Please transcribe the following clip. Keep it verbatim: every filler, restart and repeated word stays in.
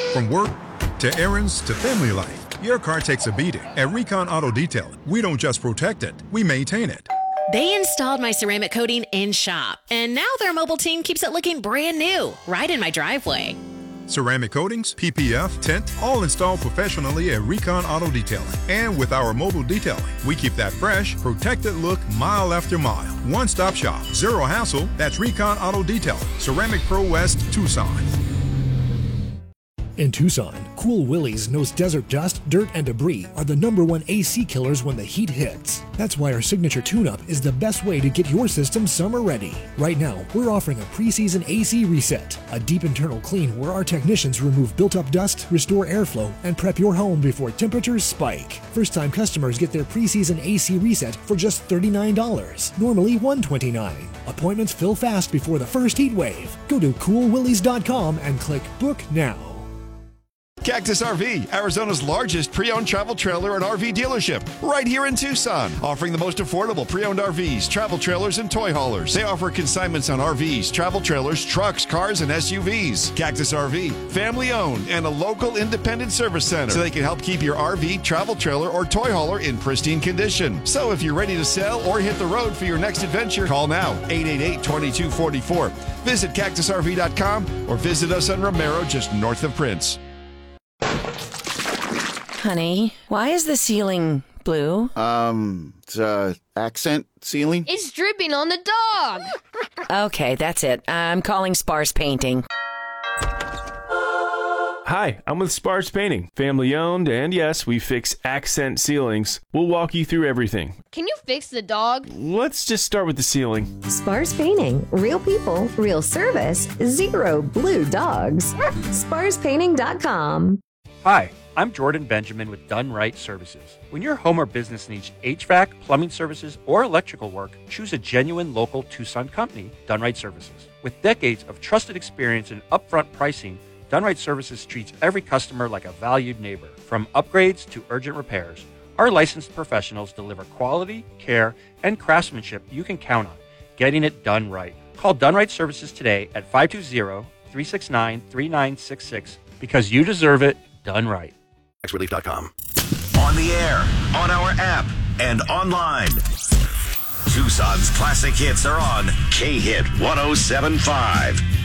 From work to errands to family life, your car takes a beating. At Recon Auto Detailing, we don't just protect it, we maintain it. They installed my ceramic coating in shop, and now their mobile team keeps it looking brand new, right in my driveway. Ceramic coatings, P P F, tint, all installed professionally at Recon Auto Detailing. And with our mobile detailing, we keep that fresh, protected look mile after mile. One-stop shop, zero hassle, that's Recon Auto Detailing, Ceramic Pro West, Tucson. In Tucson, Cool Willie's knows desert dust, dirt, and debris are the number one A C killers when the heat hits. That's why our signature tune-up is the best way to get your system summer ready. Right now, we're offering a preseason A C reset, a deep internal clean where our technicians remove built-up dust, restore airflow, and prep your home before temperatures spike. First-time customers get their preseason A C reset for just thirty-nine dollars, normally one hundred twenty-nine dollars. Appointments fill fast before the first heat wave. Go to cool willies dot com and click Book Now. Cactus R V, Arizona's largest pre-owned travel trailer and R V dealership, right here in Tucson, offering the most affordable pre-owned R Vs, travel trailers, and toy haulers. They offer consignments on R Vs, travel trailers, trucks, cars, and S U Vs. Cactus R V, family-owned and a local independent service center, so they can help keep your R V, travel trailer, or toy hauler in pristine condition. So if you're ready to sell or hit the road for your next adventure, call now, eight eight eight, two two four four. Visit cactus R V dot com or visit us on Romero, just north of Prince. Honey, why is the ceiling blue? Um, it's uh, accent ceiling. It's dripping on the dog. Okay, that's it. I'm calling Sparse Painting. Hi, I'm with Sparse Painting, family owned, and yes, we fix accent ceilings. We'll walk you through everything. Can you fix the dog? Let's just start with the ceiling. Sparse Painting. Real people, real service, zero blue dogs. sparse painting dot com. Hi, I'm Jordan Benjamin with Done Right Services. When your home or business needs H V A C, plumbing services, or electrical work, choose a genuine local Tucson company, Done Right Services. With decades of trusted experience and upfront pricing, Done Right Services treats every customer like a valued neighbor. From upgrades to urgent repairs, our licensed professionals deliver quality, care, and craftsmanship you can count on, getting it done right. Call Done Right Services today at five two zero, three six nine, three nine six six because you deserve it done right. tax relief dot com. On the air, on our app, and online. Tucson's classic hits are on K-Hit one oh seven point five.